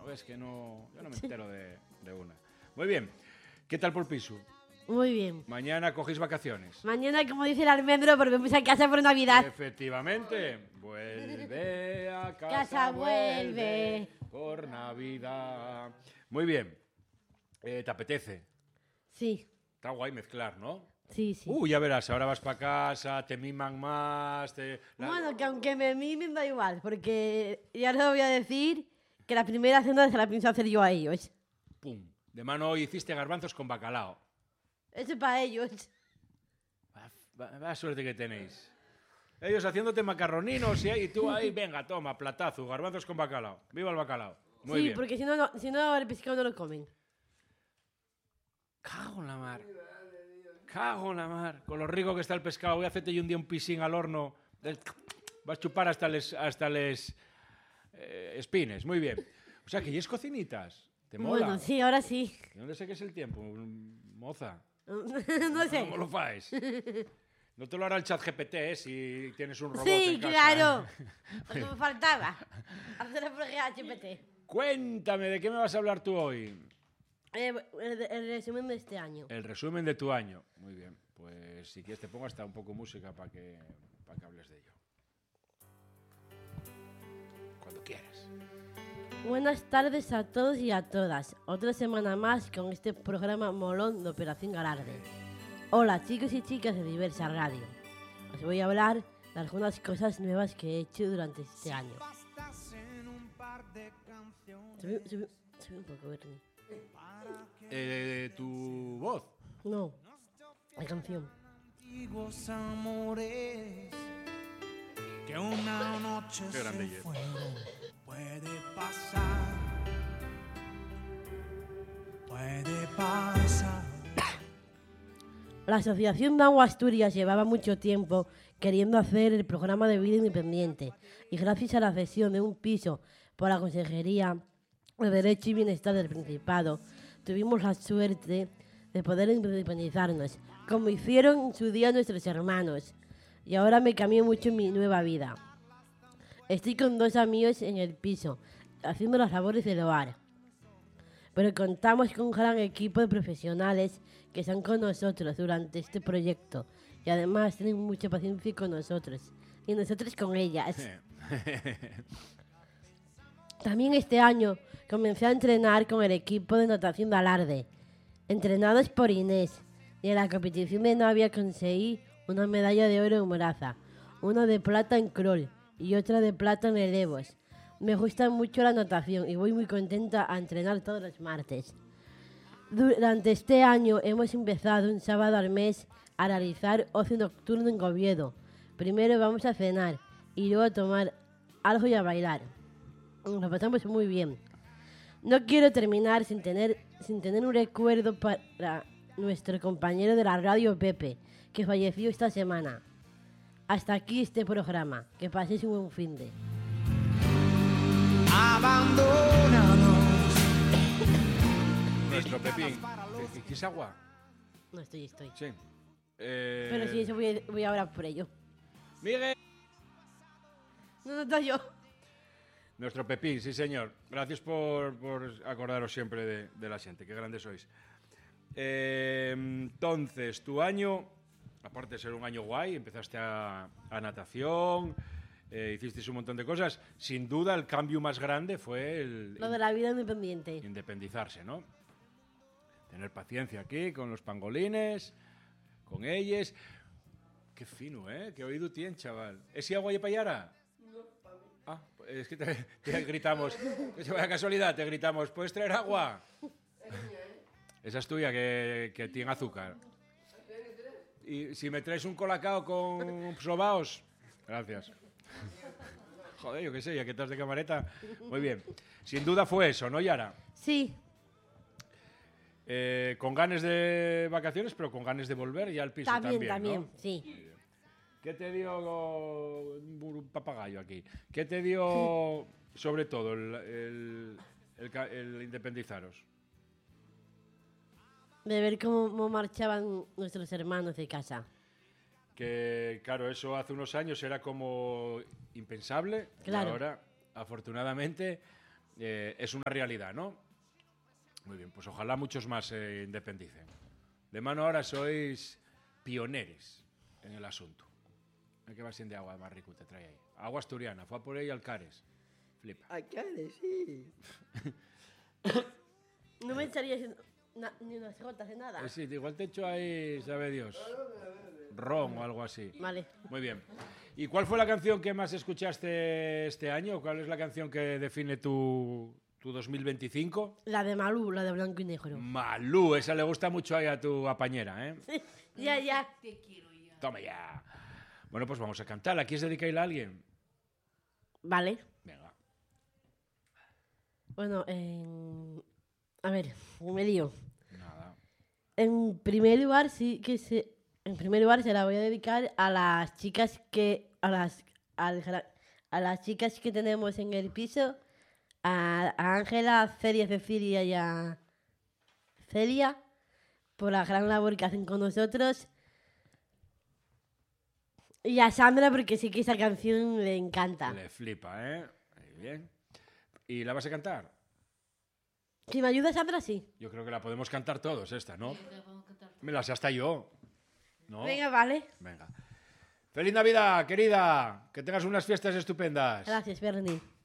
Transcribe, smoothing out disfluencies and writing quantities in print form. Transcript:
ves que no, yo no me entero de una. Muy bien. ¿Qué tal por piso? Muy bien. Mañana cogéis vacaciones. Mañana, como dice el almendro, volvemos a casa por Navidad. Efectivamente. Vuelve a Casa, vuelve. Por Navidad. Muy bien. ¿Te apetece? Sí, Está guay mezclar, ¿no? sí. Ya verás, ahora vas para casa, te miman más. Bueno, que aunque me mimen da igual, porque ya les voy a decir que la primera cena se la pienso hacer yo a ellos. Pum. De mano hoy hiciste garbanzos con bacalao. Eso es para ellos. Va suerte que tenéis. Ellos haciéndote macarroninos y tú ahí, venga, toma, platazo, garbanzos con bacalao. ¡Viva el bacalao! Muy bien. Porque si no, el pescado no lo comen. Cago en la mar. Cago en la mar. Con lo rico que está el pescado. Voy a hacerte yo un día un pisín al horno. Vas a chupar hasta les espines. Muy bien. O sea, que ya es cocinitas. ¿Te mola? Bueno, sí, ahora sí. ¿Dónde sé que es el tiempo, moza? No sé. ¿Cómo lo faes? No te lo hará el chat GPT, si tienes un robot Sí, en casa. claro. Porque me faltaba hacerlo por GPT. Cuéntame, ¿de qué me vas a hablar tú hoy? El resumen de este año. El resumen de tu año. Muy bien. Pues si quieres te pongo hasta un poco música para que hables de ello. Cuando quieras. Buenas tardes a todos y a todas. Otra semana más con este programa molón de Operación Galarde. Hola chicos y chicas de Diversa Radio. Os voy a hablar de algunas cosas nuevas que he hecho durante este año. Sube un poco, Bernie. ¿Tu voz? No, la canción. Antiguos amores que una noche Qué grande se es. fueron. Puede pasar. Puede pasar. La Asociación Dago Asturias llevaba mucho tiempo queriendo hacer el programa de vida independiente y gracias a la cesión de un piso por la Consejería de Derecho y Bienestar del Principado tuvimos la suerte de poder independizarnos, como hicieron en su día nuestros hermanos. Y ahora me cambió mucho mi nueva vida. Estoy con 2 amigos en el piso, haciendo las labores del hogar. Pero contamos con un gran equipo de profesionales que están con nosotros durante este proyecto. Y además tienen mucha paciencia con nosotros. Y nosotros con ellas. También este año comencé a entrenar con el equipo de natación de Alarde, entrenados por Inés. Y en la competición de novia conseguí una medalla de oro en braza, una de plata en crawl y otra de plata en relevos. Me gusta mucho la natación y voy muy contenta a entrenar todos los martes. Durante este año hemos empezado un sábado al mes a realizar ocio nocturno en Oviedo. Primero vamos a cenar y luego a tomar algo y a bailar. Nos pasamos muy bien. No quiero terminar sin tener un recuerdo para nuestro compañero de la radio Pepe, que falleció esta semana. Hasta aquí este programa. Que paséis un buen finde. Abandónanos. Nuestro Pepín. ¿Quieres agua? No estoy. Sí. Pero sí, eso voy a hablar por ello. Miguel. No estoy yo. Nuestro Pepín, sí señor. Gracias por acordaros siempre de la gente. Qué grandes sois. Entonces, tu año, aparte de ser un año guay, empezaste a natación, hicisteis un montón de cosas. Sin duda, el cambio más grande fue Lo de la vida independiente. independizarse, ¿no? Tener paciencia aquí con los pangolines, con ellos. Qué fino, ¿eh? Qué oído tienes, chaval. ¿Es agua y payara? Ah, es que te gritamos. Vaya casualidad, te gritamos. ¿Puedes traer agua? Esa es tuya, que tiene azúcar. Y si me traes un colacao con sobaos. Gracias. Joder, yo qué sé, ya que estás de camareta. Muy bien. Sin duda fue eso, ¿no, Yara? Sí. Con ganas de vacaciones, pero con ganas de volver ya al piso también, ¿no? Sí. ¿Qué te dio un papagayo aquí? ¿Qué te dio, sobre todo, el independizaros? De ver cómo marchaban nuestros hermanos de casa. Que, claro, eso hace unos años era como impensable. Claro. Y ahora, afortunadamente, es una realidad, ¿no? Muy bien, pues ojalá muchos más se independicen. De mano ahora sois pioneros en el asunto. ¿Qué va de agua más rico te trae ahí? Agua asturiana, fue a por ahí Alcares. Flipa. Alcares, sí. No me echarías ni unas gotas de nada. Sí, igual te echo ahí, sabe Dios, ron o algo así. Vale. Muy bien. ¿Y cuál fue la canción que más escuchaste este año? ¿Cuál es la canción que define tu 2025? La de Malú, la de blanco y negro. Malú, esa le gusta mucho ahí a tu apañera, ¿eh? Ya. Toma ya. Bueno, pues vamos a cantarla. ¿Quieres dedicarla a alguien? Vale. Venga. Bueno, a ver, me lío. Nada. En primer lugar, en primer lugar se la voy a dedicar a las chicas a las chicas que tenemos en el piso, a Ángela, Celia, Cecilia y a Celia, por la gran labor que hacen con nosotros. Y a Sandra, porque sí que esa canción le encanta. Le flipa, ¿eh? Muy bien. ¿Y la vas a cantar? Si me ayuda Sandra, sí. Yo creo que la podemos cantar todos, esta, ¿no? Me la sé hasta yo. ¿No? Venga, vale. Venga. ¡Feliz Navidad, querida! Que tengas unas fiestas estupendas. Gracias, Bernie.